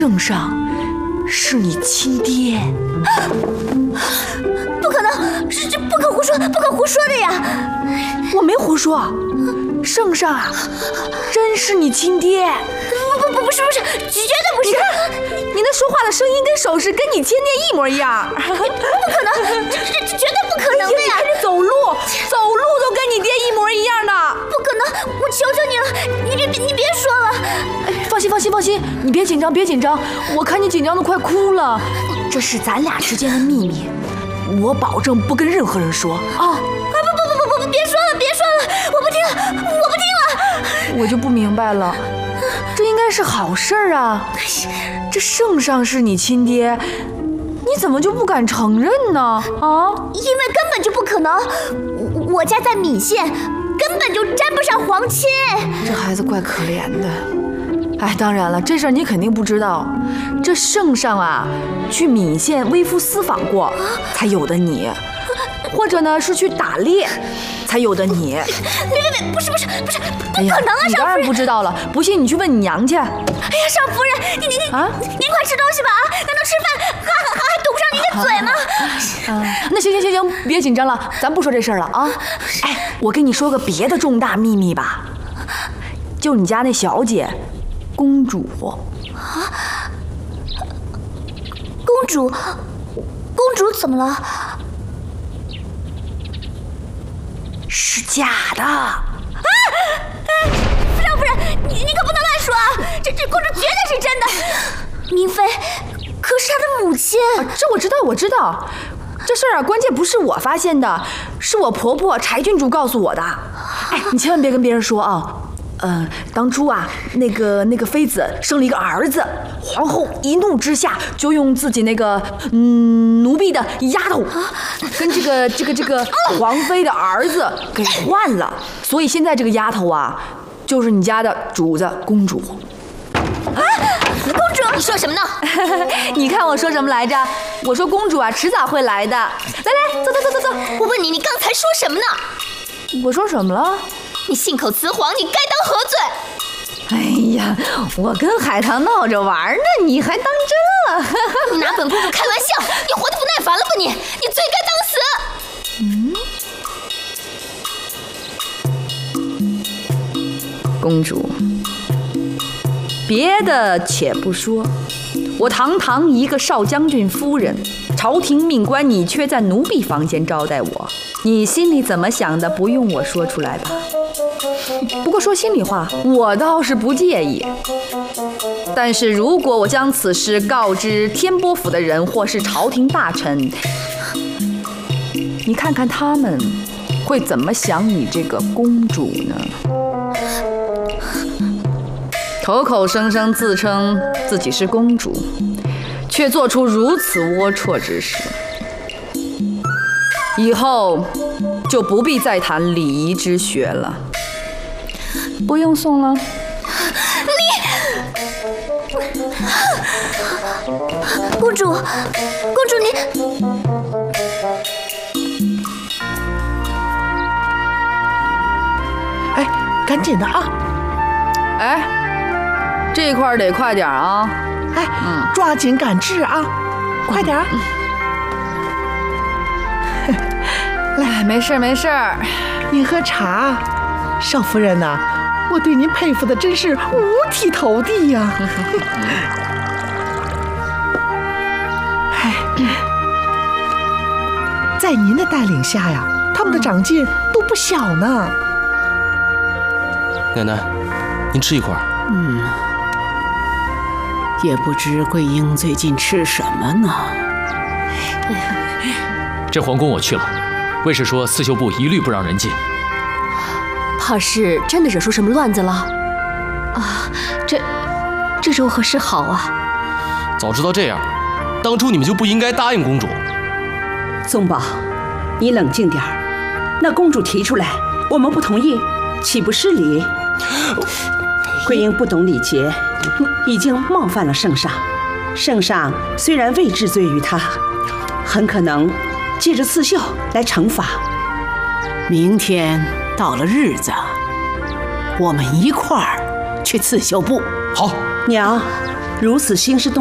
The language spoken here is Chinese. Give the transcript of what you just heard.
圣上是你亲爹。 不可能，这不可胡说，不可胡说的呀！ 我没胡说，圣上啊，真是你亲爹。 不是，绝对不是！ 你那说话的声音跟手势跟你亲爹一模一样。 不可能，这绝对不可能的呀！ 你走路都跟你爹一模一样的。 不可能，我求求你了，你别说了。 放心，你别紧张，我看你紧张的快哭了。这是咱俩之间的秘密，我保证不跟任何人说啊！ 不，别说了，我不听了。 我就不明白了，这应该是好事儿啊！这圣上是你亲爹，你怎么就不敢承认呢？啊？ 因为根本就不可能，我家在岷县，根本就沾不上皇亲。 这孩子怪可怜的。哎，当然了，这事儿你肯定不知道。这圣上啊，去岷县微服私访过，才有的你；或者呢，是去打猎，才有的你。 别，不是，不可能啊！ 你当然不知道了，不信你去问你娘去。哎呀， 少夫人，您快吃东西吧啊！难道吃饭还堵不上您的嘴吗？ 那行，别紧张了，咱不说这事儿了啊。哎，我跟你说个别的重大秘密吧，就你家那小姐。公主啊？公主怎么了？ 是假的。 少夫人，你可不能乱说啊！这公主绝对是真的。明妃可是她的母亲。 这我知道。这事儿啊，关键不是我发现的，是我婆婆柴郡主告诉我的。哎，你千万别跟别人说啊。当初啊，那个妃子生了一个儿子，皇后一怒之下就用自己那个奴婢的丫头跟这个皇妃的儿子给换了，所以现在这个丫头啊，就是你家的主子公主。 啊，公主，你说什么呢？ 你看我说什么来着？我说公主啊，迟早会来的。来，走。 我问你刚才说什么呢？ 我说什么了？ 你信口雌黄，你该当何罪？ 哎呀，我跟海棠闹着玩呢，你还当真了？ 你拿本公主开玩笑，你活得不耐烦了吧你？你罪该当死。公主，别的且不说，我堂堂一个少将军夫人，朝廷命官你却在奴婢房间招待我，你心里怎么想的？不用我说出来吧。不过说心里话，我倒是不介意。但是如果我将此事告知天波府的人或是朝廷大臣，你看看他们会怎么想你这个公主呢？口口声声自称自己是公主，却做出如此龌龊之事，以后就不必再谈礼仪之学了。不用送了。 公主，你哎，赶紧的啊！ 哎，这块得快点啊！ 哎，抓紧赶制啊！快点！ 来，没事。 您喝茶。少夫人呐，我对您佩服的真是五体投地呀！哎，在您的带领下呀，他们的长进都不小呢。 奶奶，您吃一块。 也不知桂英最近吃什么呢？ 这皇宫我去了，卫士说刺绣部一律不让人进。 怕是真的惹出什么乱子了啊！这如何是好啊？ 早知道这样，当初你们就不应该答应公主。 宗宝，你冷静点儿。那公主提出来，我们不同意，岂不失礼？桂英不懂礼节，已经冒犯了圣上。圣上虽然未治罪于她，很可能借着刺绣来惩罚。 明天到了日子，我们一块儿去刺绣部。 好， 娘， 如此兴师动